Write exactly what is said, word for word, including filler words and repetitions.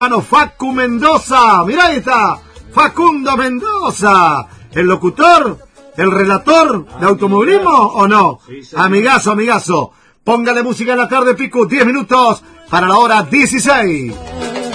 Facu Mendoza, mirá ahí está, Facundo Mendoza, el locutor, el relator de automovilismo o no, amigazo, amigazo, póngale música en la tarde, Pico, diez minutos para la hora dieciséis.